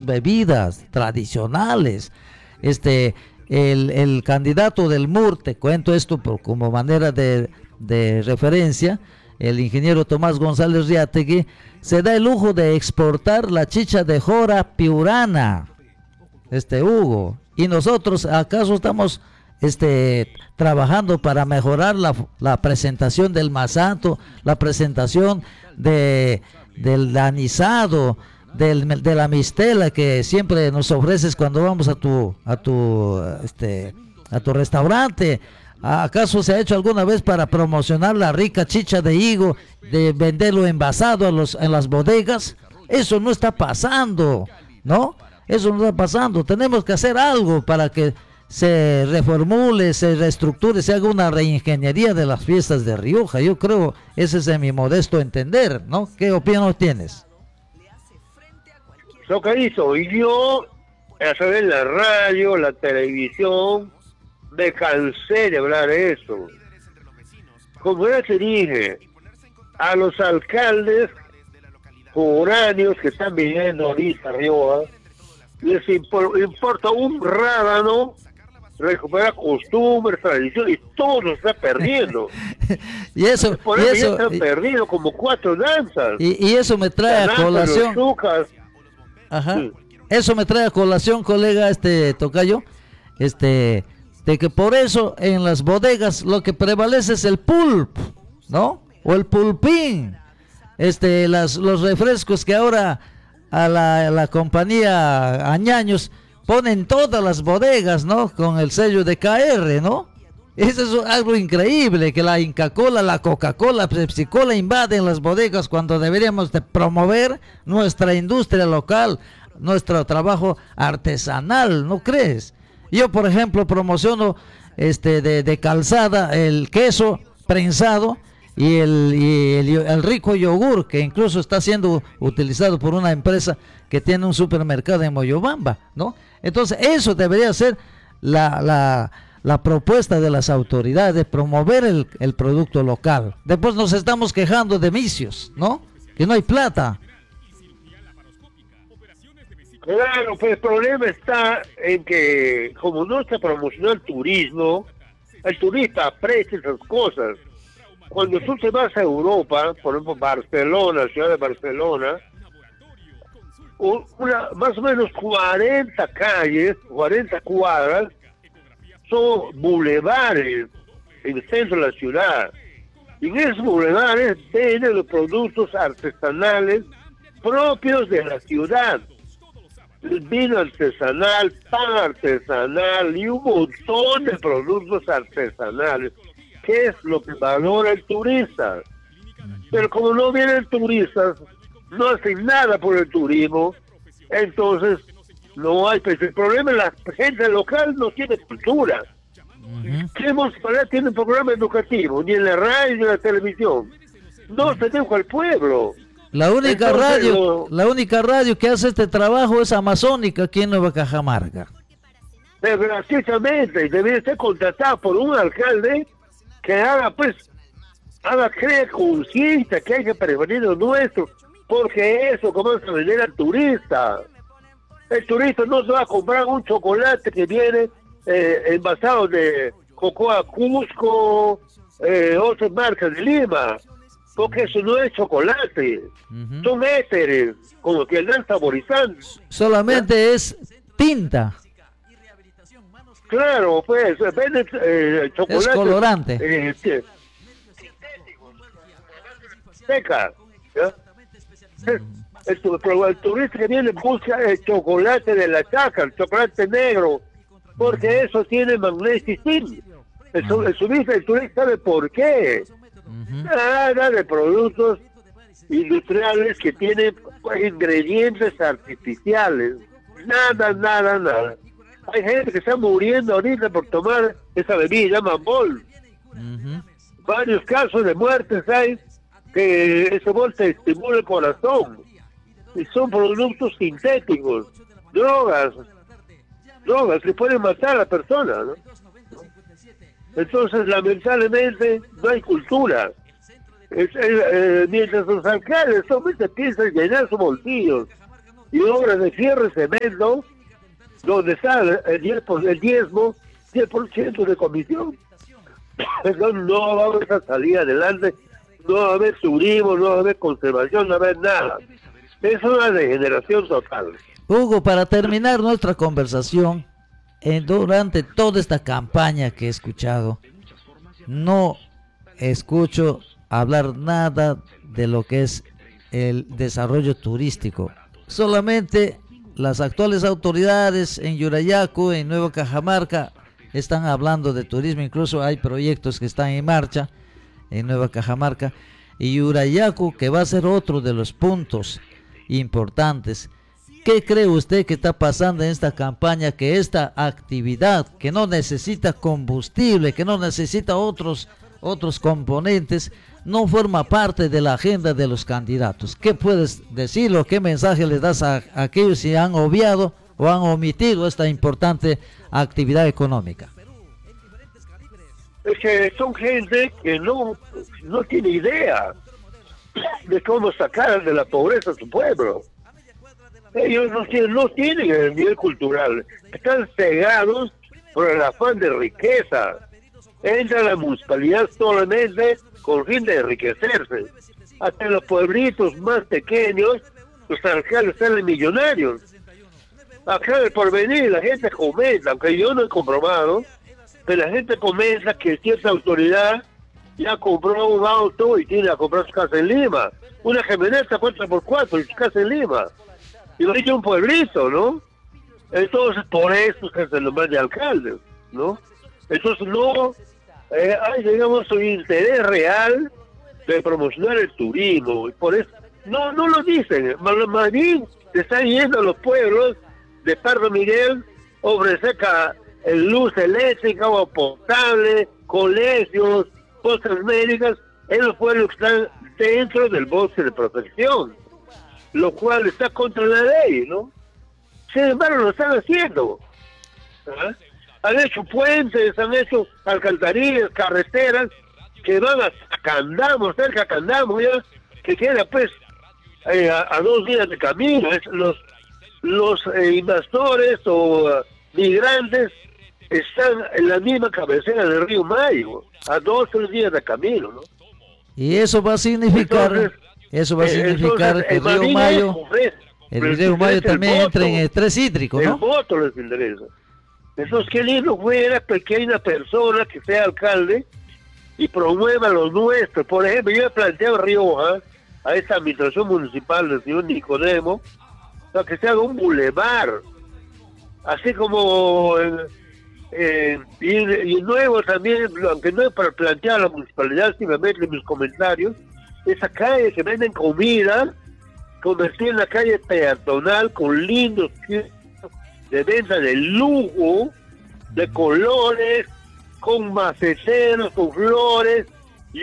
bebidas tradicionales. El candidato del MUR, te cuento esto como manera de referencia, el ingeniero Tomás González Riategui, se da el lujo de exportar la chicha de jora piurana, Hugo, y nosotros acaso estamos trabajando para mejorar la presentación del masato, la presentación del anisado, de la mistela que siempre nos ofreces cuando vamos a tu restaurante. ¿Acaso se ha hecho alguna vez para promocionar la rica chicha de higo, de venderlo envasado en las bodegas? Eso no está pasando, ¿no? Eso no está pasando. Tenemos que hacer algo para que se reformule, se reestructure, se haga una reingeniería de las fiestas de Rioja. Yo creo, ese es mi modesto entender, ¿no? ¿Qué opinión tienes? Lo que hizo, y yo, a través de la radio, la televisión, me cansé de hablar de eso. Como ya te dije, a los alcaldes foráneos que están viniendo ahorita a Rioja, les importa un rábano recuperar costumbres, tradiciones, y todo lo está perdiendo. y eso están perdiendo como 4 danzas. Y eso me trae a colación. Ajá. Sí. Eso me trae a colación, colega, tocayo, de que por eso en las bodegas lo que prevalece es el pulp, ¿no? O el pulpín. Los refrescos que ahora a la compañía Añaños ponen todas las bodegas, ¿no? Con el sello de KR, ¿no? Eso es algo increíble, que la Inca Kola, la Coca-Cola, Pepsi Cola invaden las bodegas cuando deberíamos de promover nuestra industria local, nuestro trabajo artesanal, ¿no crees? Yo, por ejemplo, promociono de calzada el queso prensado y el rico yogur, que incluso está siendo utilizado por una empresa que tiene un supermercado en Moyobamba, ¿no? Entonces, eso debería ser la propuesta de las autoridades, promover el producto local. Después nos estamos quejando de vicios, ¿no? Que no hay plata. Claro, pues el problema está en que, como no se promociona el turismo, el turista aprecia esas cosas. Cuando tú te vas a Europa, por ejemplo, Barcelona, ciudad de Barcelona, más o menos 40 calles, 40 cuadras, son bulevares en el centro de la ciudad. Y en esos bulevares venden los productos artesanales propios de la ciudad. El vino artesanal, pan artesanal y un montón de productos artesanales, que es lo que valora el turista. Pero como no vienen turistas, no hacen nada por el turismo, entonces no hay. Pues el problema es la gente local no tiene cultura. Tiene un programa educativo, ni en la radio ni en la televisión. No se deja al pueblo. La única radio que hace este trabajo es Amazónica aquí en Nueva Cajamarca. Precisamente, debería ser contratado por un alcalde que crear conciencia que hay que prevenir lo nuestro, porque eso comienza a vender al turista. El turista no se va a comprar un chocolate que viene envasado de Cocoa Cusco, otras marcas de Lima, porque eso no es chocolate, son éteres, como que dan saborizantes. Solamente es tinta. Claro, pues, venden chocolate. Es colorante. Seca. El turista que viene busca el chocolate de la chaca, el chocolate negro, porque eso tiene magnesio y zinc. El turista sabe por qué. Nada de productos industriales que tienen ingredientes artificiales. Nada. Hay gente que está muriendo ahorita por tomar esa bebida, llaman bol. Varios casos de muertes hay que ese bol te estimula el corazón. Y son productos sintéticos, drogas que pueden matar a la persona, ¿no? Entonces, lamentablemente, no hay cultura. Mientras los alcaldes solamente piensan llenar sus bolsillos, y obras de cierre y cemento, donde está el 10%, el diezmo, 10% de comisión. Entonces no va a haber esa salida adelante, no va a haber turismo, no va a haber conservación, no va a haber nada. Es una degeneración total. Hugo, para terminar nuestra conversación, durante toda esta campaña que he escuchado, no escucho hablar nada de lo que es el desarrollo turístico. Solamente las actuales autoridades en Yurayacu, en Nueva Cajamarca, están hablando de turismo. Incluso hay proyectos que están en marcha en Nueva Cajamarca y Yurayacu, que va a ser otro de los puntos importantes. ¿Qué cree usted que está pasando en esta campaña? Que esta actividad, que no necesita combustible, que no necesita otros componentes, no forma parte de la agenda de los candidatos. ¿Qué puedes decirlo? ¿Qué mensaje le das a aquellos que han obviado o han omitido esta importante actividad económica? Es que son gente que no tiene idea de cómo sacar de la pobreza a su pueblo. Ellos no tienen el nivel cultural, están cegados por el afán de riqueza. Entra a la municipalidad solamente con fin de enriquecerse. Hasta en los pueblitos más pequeños, los alcaldes salen millonarios. Acá en el Porvenir la gente comenta, aunque yo no he comprobado, pero la gente comenta que cierta autoridad ya compró un auto y tiene a comprar su casa en Lima. Una camioneta 4x4 y su casa en Lima. Y lo ha dicho un pueblito, ¿no? Entonces, por eso se se nombra de alcalde, ¿no? Entonces, no hay, digamos, un interés real de promocionar el turismo. Y por eso, no lo dicen. Más bien, se están yendo a los pueblos de Pardo Miguel, ofrecer luz eléctrica, agua potable, colegios, cosas médicas, en los pueblos que están dentro del bosque de protección, lo cual está contra la ley, ¿no? Sin embargo, lo están haciendo. ¿Ah? Han hecho puentes, han hecho alcantarillas, carreteras que van a Candamo, cerca de Candamo, ya, que queda pues a 2 días de camino. Los invasores o migrantes están en la misma cabecera del río Mayo, a 2 o 3 días de camino, ¿no? Y eso va a significar, entonces, que el río Mayo, el río Mayo también entra en el estrés hídrico, ¿no? El voto les interesa. Entonces, qué lindo fuera que hay una persona que sea alcalde y promueva lo nuestro. Por ejemplo, yo he planteado en Rioja, a esta administración municipal del señor Nicodemo, que se haga un bulevar, así como y nuevo también, aunque no es para plantear a la municipalidad, simplemente en mis comentarios, esa calle que venden comida, convertir en la calle peatonal con lindos de venta de lujo, de colores, con maceteros, con flores, y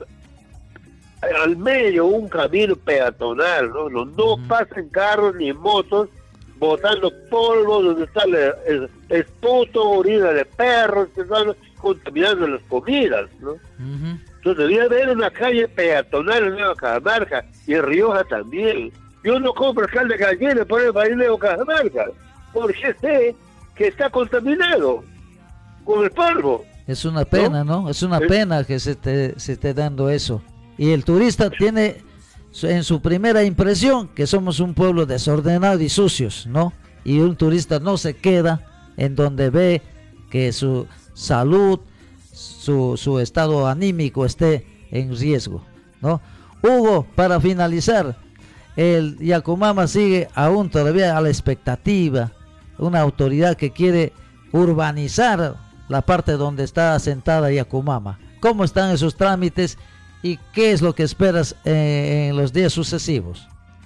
al medio un camino peatonal, no pasen carros ni motos botando polvo donde está el esputo, orina de perros, que están contaminando las comidas, ¿no? Entonces debía haber una calle peatonal en Nueva Cajamarca y en Rioja también. Yo no compro cal de gallina por el país de Nueva Cajamarca, porque sé que está contaminado con el polvo. Es una pena, ¿no? Es una pena que se esté dando eso. Y el turista tiene en su primera impresión que somos un pueblo desordenado y sucios, ¿no? Y un turista no se queda en donde ve que su salud, su estado anímico esté en riesgo, ¿no? Hugo, para finalizar, el Yacumama sigue aún todavía a la expectativa, una autoridad que quiere urbanizar la parte donde está asentada Yacumama. ¿Cómo están esos trámites y qué es lo que esperas en los días sucesivos?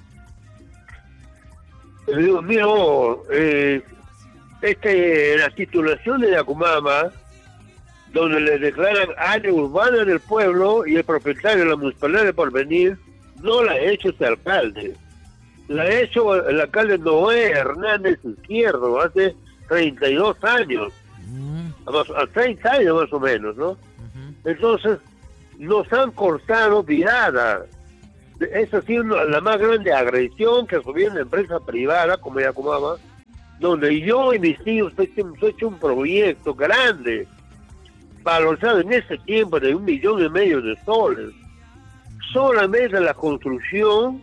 Mira, la titulación de Yacumama, donde le declaran área urbana del pueblo y el propietario de la municipalidad de Porvenir, no la ha hecho este alcalde. La ha hecho el alcalde Noé Hernández Izquierdo hace 32 años, a 30 años más o menos, ¿no? Entonces, nos han cortado virada. esa ha sido la más grande agresión que sufrió una empresa privada, como ella llamaba, donde yo y mis tíos hemos hecho un proyecto grande, valorizado en ese tiempo de 1,5 millones de soles. Solamente la construcción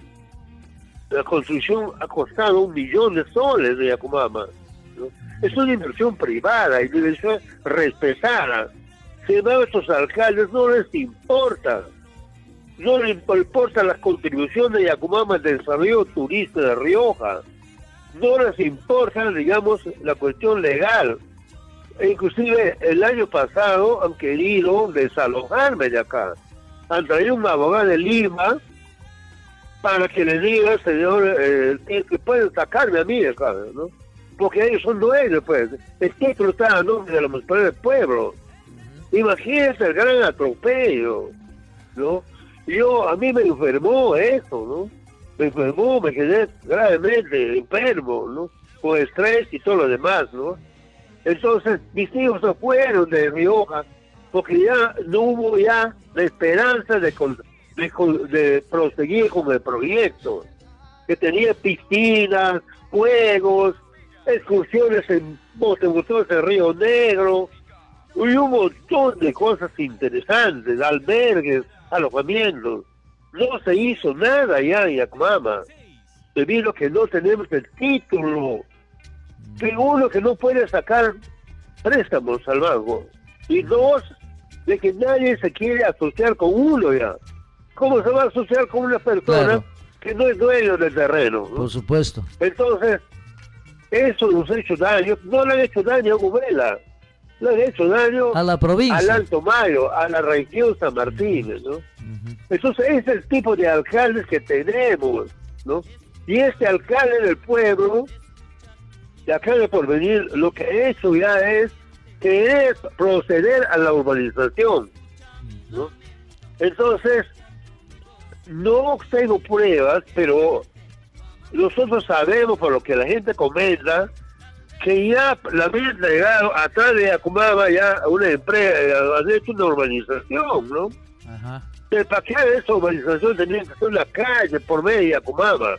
ha costado 1 millón de soles de Yacumama, ¿no? Es una inversión privada y debe ser respetada. Sin embargo, a estos alcaldes no les importa. No les importa las contribuciones de Yacumama al desarrollo turístico de Rioja. No les importa, digamos, la cuestión legal. E inclusive el año pasado han querido desalojarme de acá. Han traído un abogado de Lima para que le diga, señor, que pueden sacarme a mí de acá, ¿no? Porque ellos son dueños, pues. El título está a nombre de la municipalidad del pueblo. Imagínense el gran atropello, ¿no? A mí me enfermó eso, ¿no? Me quedé gravemente enfermo, ¿no? Con estrés y todo lo demás, ¿no? Entonces, mis hijos se fueron de Rioja porque ya no hubo ya la esperanza de proseguir con el proyecto, que tenía piscinas, juegos, excursiones en motores en Río Negro, y un montón de cosas interesantes, albergues, alojamientos. No se hizo nada ya en Yacumama, debido a que no tenemos el título, que uno que no puede sacar préstamos al banco, y dos, de que nadie se quiere asociar con uno ya. ¿Cómo se va a asociar con una persona que no es dueño del terreno, ¿no? Por supuesto. Entonces, eso nos ha hecho daño. No le han hecho daño a Gubela, le han hecho daño a la provincia, al Alto Mayo, a la región San Martín, ¿no? Entonces, ese es el tipo de alcaldes que tenemos, ¿no? Y este alcalde del pueblo, de acá de Porvenir, lo que ha hecho ya es querer proceder a la urbanización, ¿no? Entonces, no tengo pruebas, pero nosotros sabemos por lo que la gente comenta que ya la habían llegado atrás de Yacumama ya una empresa, ha hecho una urbanización, ¿no? Ajá. El paquete de esa urbanización tenía que ser una calle por medio de Yacumama.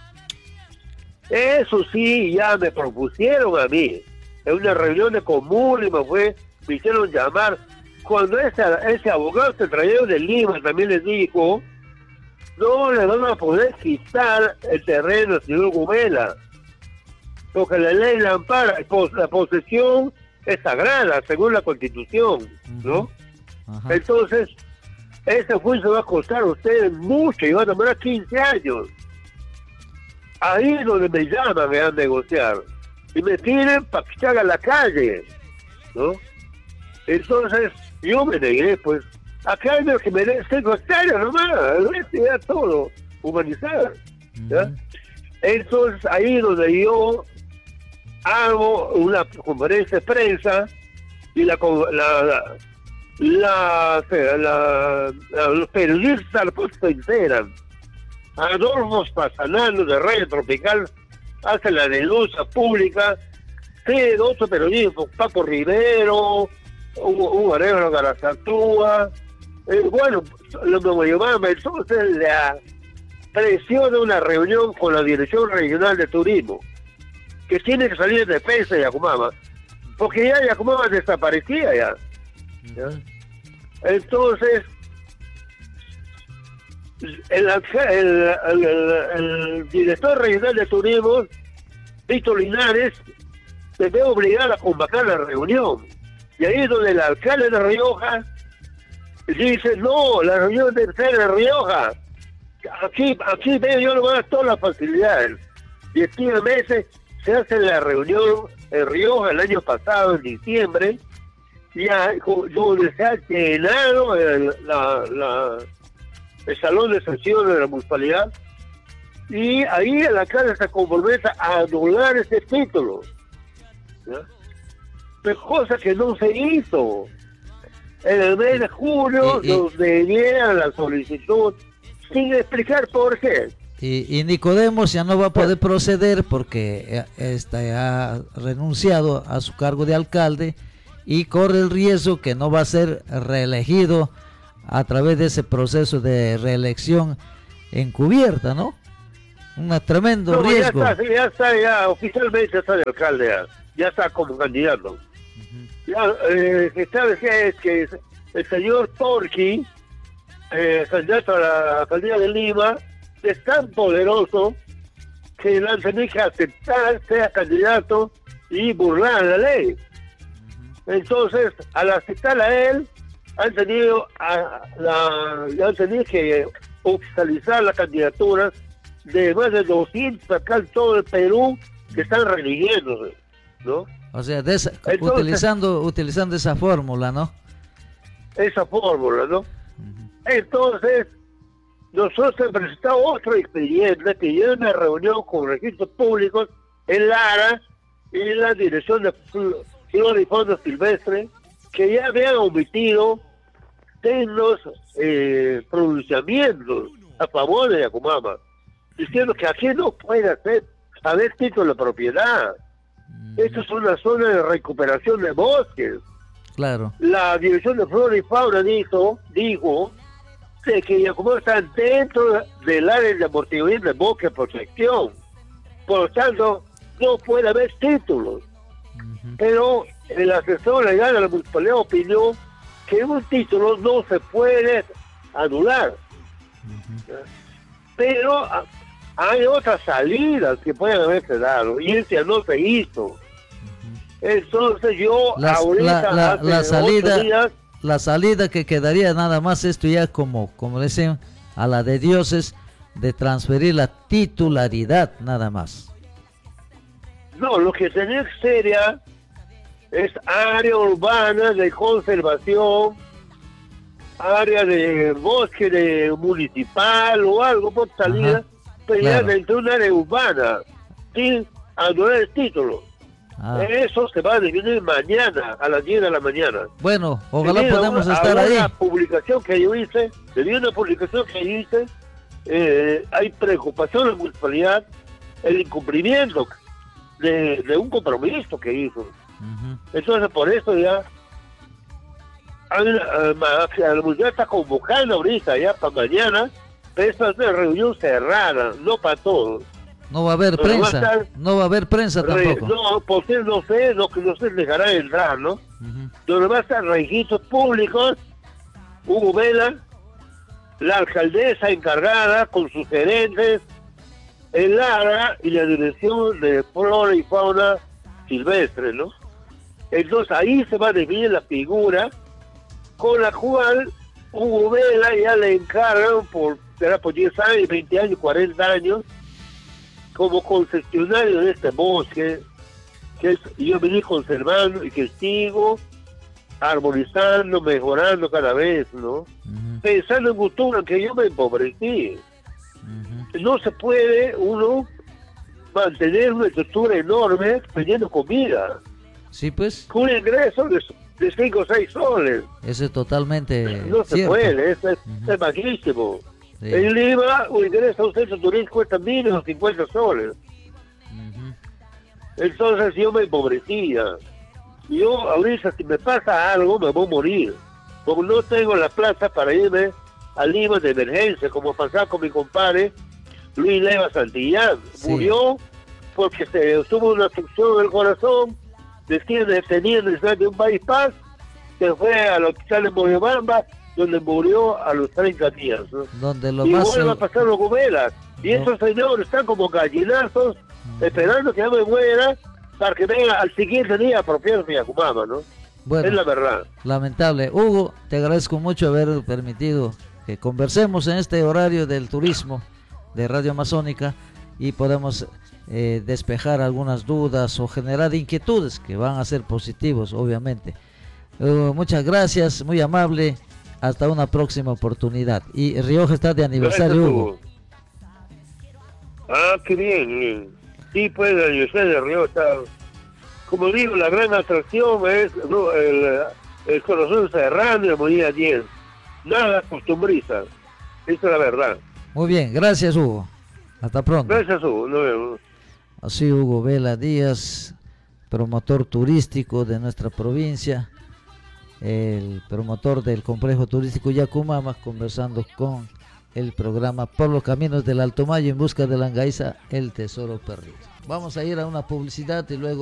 Eso sí, ya me propusieron a mí, en una reunión de común, me hicieron llamar. Cuando ese abogado se trajeron de Lima, también les dijo, no le van a poder quitar el terreno al señor Gubela, porque la ley la ampara, la posesión es sagrada, según la Constitución, ¿no? Ajá. Entonces, ese juicio va a costar a ustedes mucho, y va a demorar 15 años. Ahí es donde me llaman a negociar, y me piden para que se haga la calle, ¿no? Entonces, yo me negué, pues, acá hay que me den 5 hectáreas nomás, el resto ya todo humanizado, ¿ya? Entonces, ahí donde yo hago una conferencia de prensa, y los periodistas se enteran. Adolfo Pasanano de Radio Tropical hace la denuncia pública, sí, otro periodismo, Paco Rivero, Hugo Arevalo Garazatúa, bueno, lo llamaban. Entonces la presión de una reunión con la Dirección Regional de Turismo, que tiene que salir de defensa de Yacumama, porque ya Yacumama desaparecía ya. Entonces el director regional de turismo, Víctor Linares, se ve obligado a convocar la reunión, y ahí es donde el alcalde de Rioja dice, no, la reunión debe ser en Rioja, aquí veo, yo le voy a dar todas las facilidades. Y efectivamente se hace la reunión en Rioja el año pasado, en diciembre, ya donde se ha llenado el salón de sesiones de la municipalidad, y ahí el alcalde se compromete a anular ese título, ¿ya? Pero cosa que no se hizo. En el mes de julio nos dieron la solicitud sin explicar por qué. Y Nicodemos ya no va a poder proceder porque ha renunciado a su cargo de alcalde y corre el riesgo que no va a ser reelegido a través de ese proceso de reelección encubierta, ¿no? Un tremendo riesgo. Ya oficialmente está de alcalde, ya está como candidato. ¿Sabes qué es? Que el señor Torqui, candidato a la alcaldía de Lima, es tan poderoso que le han tenido que aceptar sea candidato y burlar la ley. Entonces, al aceptar a él, han tenido que oficializar las candidaturas de más de 200 acá en todo el Perú que están religiéndose, ¿no? O sea, utilizando esa fórmula, ¿no? Esa fórmula, ¿no? Entonces, nosotros hemos presentado otro expediente que lleva una reunión con registros públicos en Lara y en la Dirección de Flora y Fauna Silvestre, que ya habían omitido los pronunciamientos a favor de Yacumama, diciendo que aquí no puede haber título de propiedad. Esto es una zona de recuperación de bosques. Claro. La Dirección de Flora y Fauna dijo de que Yacumama está dentro del área de amortiguamiento de bosque de protección. Por lo tanto, no puede haber títulos. Pero el asesor legal de la municipalidad opinó que un título no se puede anular. Pero hay otras salidas que pueden haberse dado y ese no se hizo. Entonces yo la salida que quedaría nada más esto ya como dicen a la de dioses, de transferir la titularidad nada más. No, lo que tenía que ser ya es área urbana de conservación, área de bosque de municipal o algo por salida, pero ya dentro de un área urbana, sin anular el título. Eso se va a definir mañana, a las 10 de la mañana. Bueno, ojalá podamos estar ahí. Una publicación que yo hice, hay preocupación en la municipalidad, el incumplimiento de un compromiso que hizo. Entonces por eso ya la municipalidad está convocando ahorita ya para mañana, pero esta es una reunión cerrada, no para todos. No va a haber prensa, no va a haber prensa tampoco. No, porque no sé, lo que no se dejará entrar, ¿no? Donde va a estar registros públicos, Hugo Vela, la alcaldesa encargada con sus gerentes, el Lara y la Dirección de Flora y Fauna Silvestre, ¿no? Entonces ahí se va a definir la figura con la cual Hugo Vela ya le encargan será por 10 años, 20 años, 40 años, como concesionario de este bosque, que yo vení conservando y que sigo armonizando, mejorando cada vez, ¿no? Pensando en futuro, que yo me empobrecí. No se puede uno mantener una estructura enorme vendiendo comida. Sí, pues. Con un ingreso de 5 o 6 soles. Eso es totalmente no se cierto. puede, es bajísimo. Sí. En Lima, un ingreso a un centro turístico cuesta mínimo 50 soles. Entonces yo me empobrecía. Yo ahorita si me pasa algo me voy a morir. Porque no tengo la plata para irme a Lima de emergencia, como pasaba con mi compadre Luis Leva Santillán. Sí. Murió porque tuvo una obstrucción del corazón, tenía necesidad de un bypass, que fue al hospital de Moyobamba, donde murió a los 30 días, ¿no? Donde y vuelve a pasar los gomelas. Y estos señores están como gallinazos, esperando que yo me muera, para que venga al siguiente día a apropiarse de Yacumama, ¿no? Bueno, es la verdad. Lamentable. Hugo, te agradezco mucho haber permitido que conversemos en este horario del turismo de Radio Amazónica y podemos despejar algunas dudas o generar inquietudes que van a ser positivos, obviamente. Muchas gracias, muy amable. Hasta una próxima oportunidad. Y Rioja está de aniversario, gracias, Hugo. Qué bien. Sí, pues el aniversario de Rioja está... Como digo, la gran atracción es el corazón serrano y la moneda 10. Nada costumbriza. Esa es la verdad. Muy bien, gracias, Hugo. Hasta pronto. Gracias, Hugo. Nos vemos. Así Hugo Vela Díaz, promotor turístico de nuestra provincia, el promotor del complejo turístico Yacumama, conversando con el programa Por los Caminos del Alto Mayo en busca de la Angaiza, el tesoro perdido. Vamos a ir a una publicidad y luego